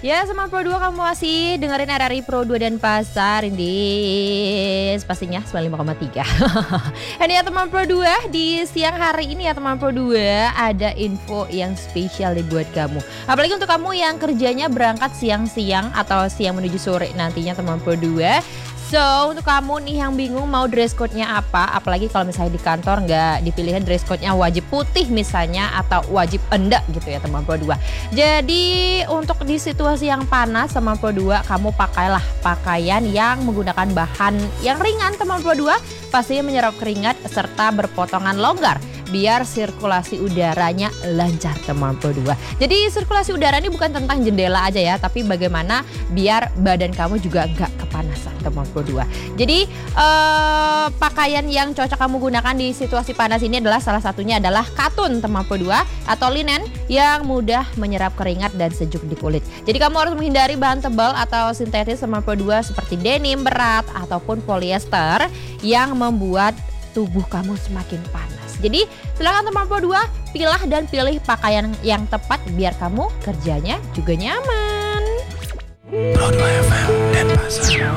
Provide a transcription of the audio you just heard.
Ya, sama Pro 2 kamu masih dengerin RRI Pro 2 dan Pasar Indis pastinya 95,3. Ini ya teman Pro 2, di siang hari ini ya teman Pro 2 ada info yang spesial nih buat kamu. Apalagi untuk kamu yang kerjanya berangkat siang-siang atau siang menuju sore nantinya teman Pro 2. So, untuk kamu nih yang bingung mau dress code-nya apa, apalagi kalau misalnya di kantor nggak dipilihin dress code-nya wajib putih misalnya atau wajib enggak gitu ya teman Pro 2. Jadi untuk di situasi yang panas teman Pro 2, kamu pakailah pakaian yang menggunakan bahan yang ringan teman Pro 2, pastinya menyerap keringat serta berpotongan longgar biar sirkulasi udaranya lancar teman Pro 2. Jadi sirkulasi udara ini bukan tentang jendela aja ya, tapi bagaimana biar badan kamu juga nggak kepanasan teman Pro 2. Jadi pakaian yang cocok kamu gunakan di situasi panas ini adalah salah satunya adalah katun teman Pro 2 atau linen yang mudah menyerap keringat dan sejuk di kulit. Jadi kamu harus menghindari bahan tebal atau sintetis teman Pro 2 seperti denim berat ataupun polyester yang membuat tubuh kamu semakin panas. Jadi silakan teman Pro 2 pilah dan pilih pakaian yang tepat biar kamu kerjanya juga nyaman. Pro 2 FM dan Pasar.